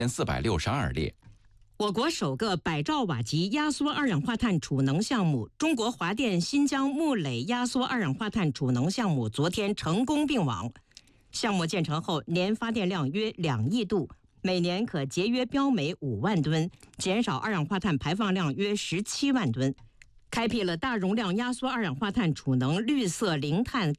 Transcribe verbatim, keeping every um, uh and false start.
千四百六十二列。 我国首个百兆瓦级压缩二氧化碳储能项目——中国华电新疆木垒压缩二氧化碳储能项目昨天成功并网。项目建成后，年发电量约两亿度，每年可节约标煤五万吨，减少二氧化碳排放量约十七万吨，开辟了大容量压缩二氧化碳储能绿色零碳